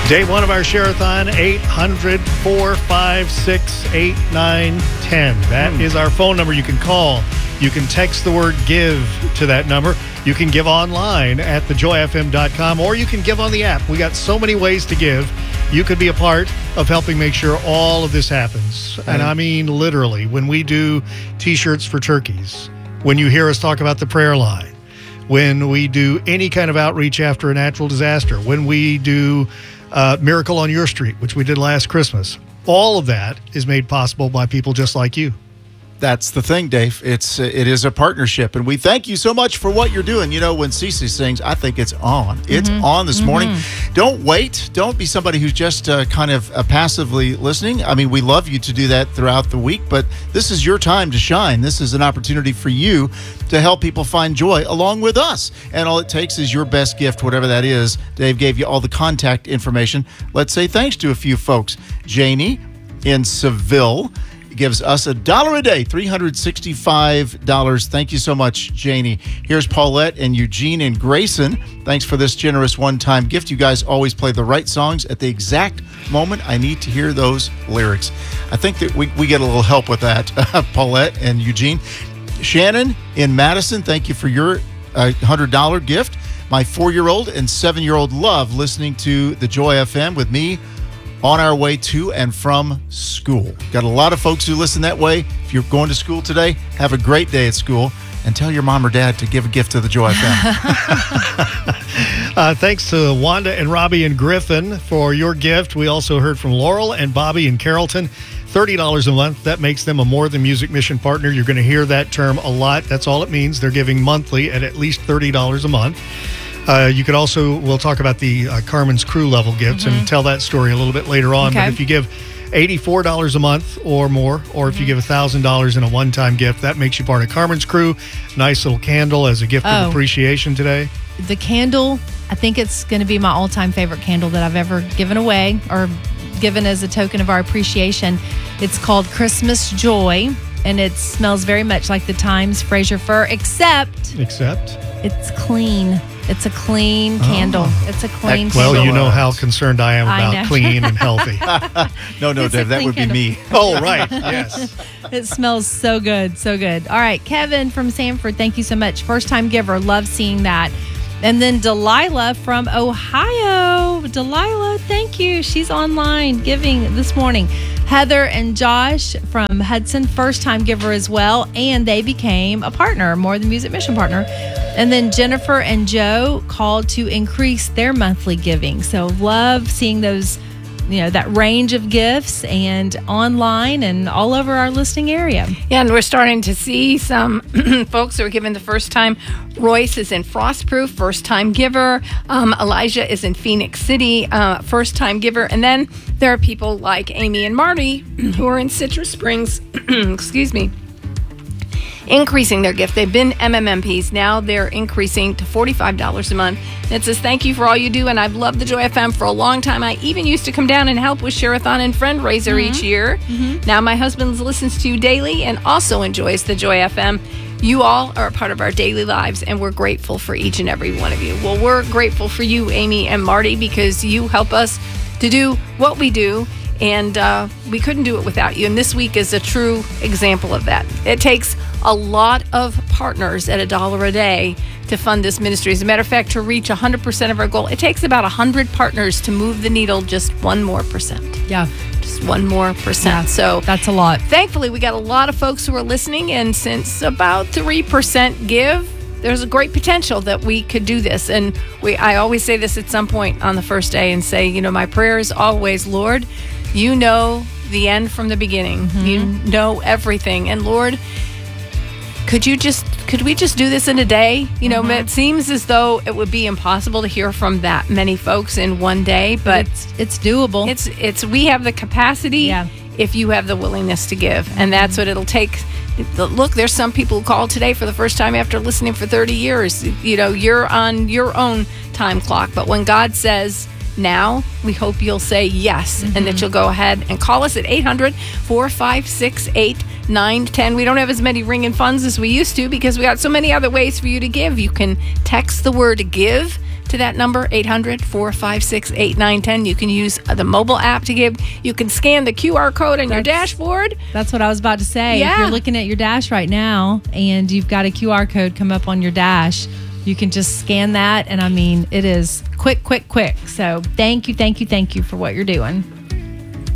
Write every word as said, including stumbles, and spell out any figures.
Day one of our Share-a-thon, eight hundred, four five six, eight nine one zero. That mm. is our phone number. You can call. You can text the word GIVE to that number. You can give online at the joy f m dot com, or you can give on the app. We got so many ways to give. You could be a part of helping make sure all of this happens. And I mean literally, when we do T-shirts for turkeys, when you hear us talk about the prayer line, when we do any kind of outreach after a natural disaster, when we do uh, Miracle on Your Street, which we did last Christmas, all of that is made possible by people just like you. That's the thing, Dave. It's it is a partnership, and we thank you so much for what you're doing. You know, when Cece sings, I think it's on. It's mm-hmm. on this mm-hmm. morning. Don't wait. Don't be somebody who's just uh, kind of uh, passively listening. I mean, we love you to do that throughout the week, but this is your time to shine. This is an opportunity for you to help people find joy along with us. And all it takes is your best gift, whatever that is. Dave gave you all the contact information. Let's say thanks to a few folks. Janie in Seville gives us a dollar a day, three hundred sixty-five dollars. Thank you so much, Janie. Here's Paulette and Eugene and Grayson. Thanks for this generous one-time gift. You guys always play the right songs at the exact moment I need to hear those lyrics. I think that we, we get a little help with that, Paulette and Eugene. Shannon in Madison, thank you for your uh, one hundred dollars gift. My four-year-old and seven-year-old love listening to the Joy F M with me on our way to and from school. Got a lot of folks who listen that way. If you're going to school today, have a great day at school, and tell your mom or dad to give a gift to the Joy F M. uh, thanks to Wanda and Robbie and Griffin for your gift. We also heard from Laurel and Bobby in Carrollton. thirty dollars a month. That makes them a More Than Music Mission partner. You're going to hear that term a lot. That's all it means. They're giving monthly at at least thirty dollars a month. Uh, you could also, we'll talk about the uh, Carmen's Crew level gifts mm-hmm. and tell that story a little bit later on. Okay. But if you give eighty-four dollars a month or more, or if mm-hmm. you give one thousand dollars in a one-time gift, that makes you part of Carmen's Crew. Nice little candle as a gift oh. of appreciation today. The candle, I think it's going to be my all-time favorite candle that I've ever given away or given as a token of our appreciation. It's called Christmas Joy, and it smells very much like the Times Fraser Fir, except... Except? It's clean. It's a clean candle. Oh. It's a clean well, candle. Well, you know how concerned I am about I clean and healthy. no, no, it's Dave, that would candle. be me. Oh, right. Yes. It smells so good. So good. All right. Kevin from Sanford, thank you so much. First time giver. Love seeing that. And then Delilah from Ohio. Delilah, thank you. She's online giving this morning. Heather and Josh from Hudson, first time giver as well. And they became a partner, More Than Music Mission partner. And then Jennifer and Joe called to increase their monthly giving. So love seeing those, you know, that range of gifts and online and all over our listening area. Yeah, and we're starting to see some folks who are giving the first time. Royce is in Frostproof, first time giver. Um, Elijah is in Phoenix City, uh, first time giver. And then there are people like Amy and Marty who are in Citrus Springs, excuse me, increasing their gift. They've been M M M Ps. Now they're increasing to forty-five dollars a month. And it says, thank you for all you do. And I've loved the Joy F M for a long time. I even used to come down and help with Share-a-thon and Friend-Raiser mm-hmm. each year. Mm-hmm. Now my husband listens to you daily and also enjoys the Joy F M. You all are a part of our daily lives, and we're grateful for each and every one of you. Well, we're grateful for you, Amy and Marty, because you help us to do what we do. And uh, we couldn't do it without you. And this week is a true example of that. It takes a lot of partners at a dollar a day to fund this ministry. As a matter of fact, to reach one hundred percent of our goal, it takes about one hundred partners to move the needle just one more percent. Yeah. Just one more percent. Yeah, so that's a lot. Thankfully, we got a lot of folks who are listening. And since about three percent give, there's a great potential that we could do this. And we, I always say this at some point on the first day and say, you know, my prayer is always, Lord, you know the end from the beginning. Mm-hmm. You know everything. And Lord, could you just, could we just do this in a day? You know, mm-hmm. it seems as though it would be impossible to hear from that many folks in one day, but it's, it's doable. It's, it's, we have the capacity yeah. if you have the willingness to give. And that's what it'll take. Look, there's some people who called today for the first time after listening for thirty years. You know, you're on your own time clock. But when God says now, we hope you'll say yes, mm-hmm. and that you'll go ahead and call us at eight hundred, four five six, eight nine one zero. We don't have as many ringing funds as we used to because we got so many other ways for you to give. You can text the word give to that number, eight hundred, four five six, eight nine one zero. You can use the mobile app to give. You can scan the Q R code on your That's- dashboard. That's what I was about to say. If Yeah. you're looking at your dash right now and you've got a Q R code come up on your dash, you can just scan that. And I mean, it is quick, quick, quick. So thank you, thank you, thank you for what you're doing.